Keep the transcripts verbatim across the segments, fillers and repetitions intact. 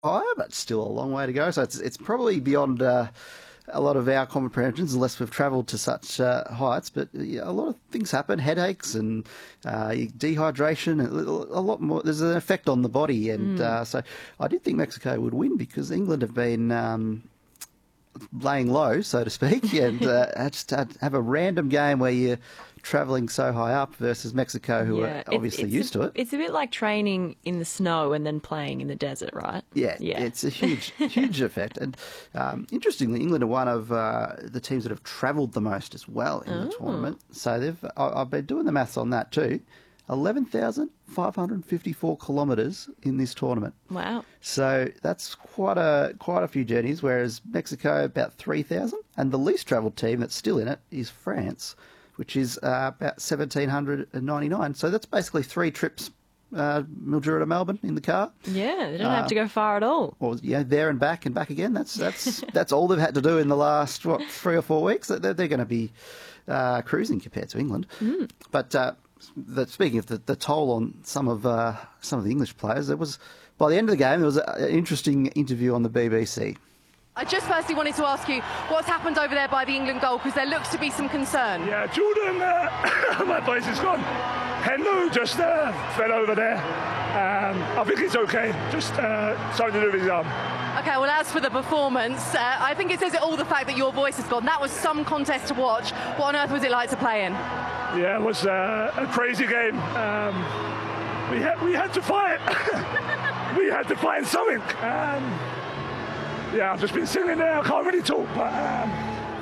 higher, but still a long way to go. So it's it's probably beyond uh, a lot of our comprehensions, unless we've travelled to such uh, heights. But yeah, a lot of things happen, headaches and uh, dehydration, a lot more. There's an effect on the body, and mm. uh, so I did think Mexico would win because England have been Um, laying low, so to speak, and uh, just have a random game where you're travelling so high up versus Mexico, who yeah, are obviously it's, used a, to it. It's a bit like training in the snow and then playing in the desert, right? Yeah, yeah. It's a huge, huge effect. And um, interestingly, England are one of uh, the teams that have travelled the most as well in oh. the tournament. So they've. I, I've been doing the maths on that too. eleven thousand five hundred fifty-four kilometres in this tournament. Wow. So that's quite a quite a few journeys, whereas Mexico about three thousand. And the least travelled team that's still in it is France, which is uh, about one thousand seven hundred ninety-nine. So that's basically three trips, uh, Mildura to Melbourne in the car. Yeah, they don't uh, have to go far at all. Or yeah, there and back and back again. That's that's that's all they've had to do in the last, what, three or four weeks. They're, they're going to be uh, cruising compared to England. Mm. But... Uh, The, speaking of the, the toll on some of uh, some of the English players, there was by the end of the game there was a, an interesting interview on the B B C. I just firstly wanted to ask you what's happened over there by the England goal, because there looks to be some concern. Yeah, Jordan, uh, my voice is gone. Henlo just uh, fell over there. Um, I think it's okay. Just uh, something to do with his arm. Okay, well, as for the performance, uh, I think it says it all, the fact that your voice has gone. That was some contest to watch. What on earth was it like to play in? Yeah, it was uh, a crazy game. Um, we, had, we had to fight. we had to find something. Um, yeah, I've just been sitting there. I can't really talk, but... Um,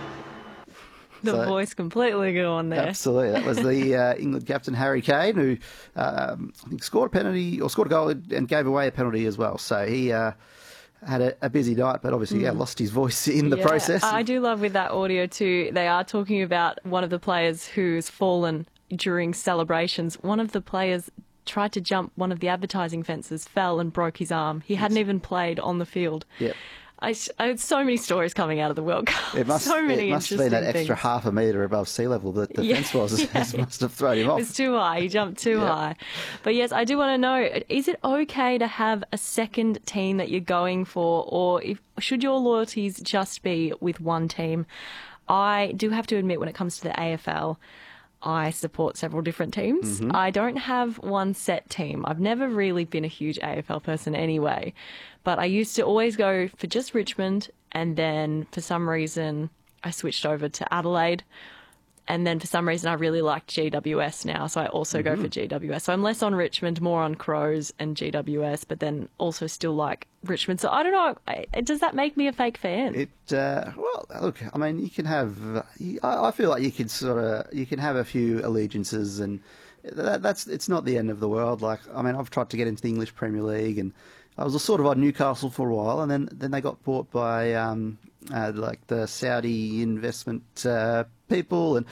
the so, voice completely gone there. Absolutely. That was the uh, England captain, Harry Kane, who um, I think scored a penalty, or scored a goal and gave away a penalty as well. So he... Uh, had a, a busy night, but obviously, mm. yeah, lost his voice in the yeah, process. I do love with that audio too, they are talking about one of the players who's fallen during celebrations. One of the players tried to jump one of the advertising fences, fell and broke his arm. He yes. hadn't even played on the field. Yep. I, I had so many stories coming out of the World Cup. It must, so many it must have been that extra things. half a metre above sea level that the yeah, fence was. Yeah. It must have thrown him off. It was too high. He jumped too yeah. high. But yes, I do want to know, is it okay to have a second team that you're going for, or if, should your loyalties just be with one team? I do have to admit, when it comes to the A F L, I support several different teams. Mm-hmm. I don't have one set team. I've never really been a huge A F L person anyway, but I used to always go for just Richmond, and then for some reason I switched over to Adelaide, and then for some reason I really like G W S now, so I also mm-hmm. go for G W S. So I'm less on Richmond, more on Crows and G W S, but then also still like Richmond. So I don't know, does that make me a fake fan? It uh, well, look, I mean, you can have. I feel like you can sort of you can have a few allegiances, and that, that's it's not the end of the world. Like, I mean, I've tried to get into the English Premier League, and I was sort of on Newcastle for a while, and then then they got bought by um, uh, like the Saudi investment uh, people, and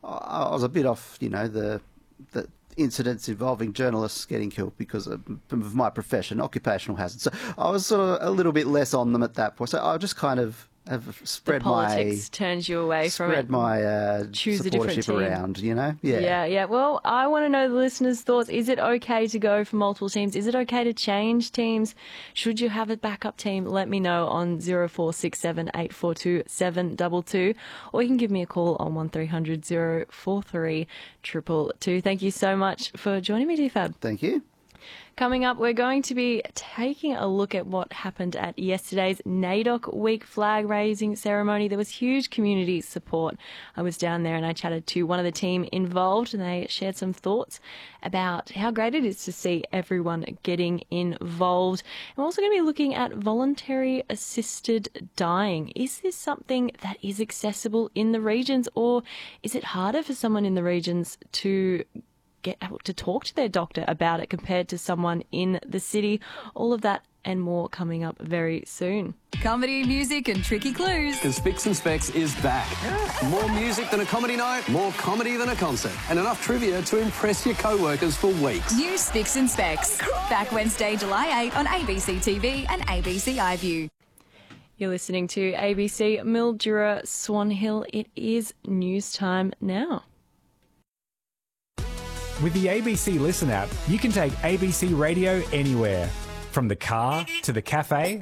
I was a bit off, you know, the the incidents involving journalists getting killed because of, of my profession, occupational hazard. So I was sort of a little bit less on them at that point. So I just kind of have spread the politics my turns you away from it. Spread my uh, Choose a different team around, you know. Yeah, yeah, yeah. Well, I want to know the listeners' thoughts. Is it okay to go for multiple teams? Is it okay to change teams? Should you have a backup team? Let me know on zero four six seven eight four two seven two two, or you can give me a call on one three hundred zero four three two two two. Thank you so much for joining me, D Fab. Thank you. Coming up, we're going to be taking a look at what happened at yesterday's NAIDOC Week flag raising ceremony. There was huge community support. I was down there and I chatted to one of the team involved, and they shared some thoughts about how great it is to see everyone getting involved. I'm also going to be looking at voluntary assisted dying. Is this something that is accessible in the regions, or is it harder for someone in the regions to get to talk to their doctor about it compared to someone in the city? All of that and more coming up very soon. Comedy, music and tricky clues. Because Spicks and Specs is back. More music than a comedy night, more comedy than a concert, and enough trivia to impress your co-workers for weeks. New Spicks and Specs. Back Wednesday, July eighth on A B C T V and A B C iView. You're listening to A B C Mildura Swan Hill. It is news time now. With the A B C Listen app, you can take A B C Radio anywhere. From the car to the cafe,